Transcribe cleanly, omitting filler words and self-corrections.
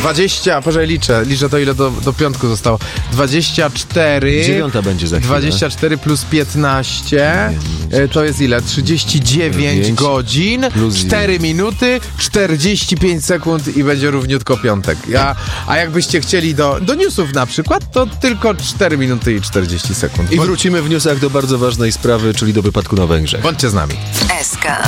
20, poczekaj, liczę to, ile do piątku zostało. 24. 9 będzie za chwilę. 24 plus 15. To jest ile? 39 godzin, 4 minuty, 45 sekund i będzie równiutko piątek. A jakbyście chcieli do newsów na przykład, to tylko 4 minuty i 40 sekund. I wrócimy w newsach do bardzo ważnej sprawy, czyli do wypadku na Węgrzech. Bądźcie z nami. SK.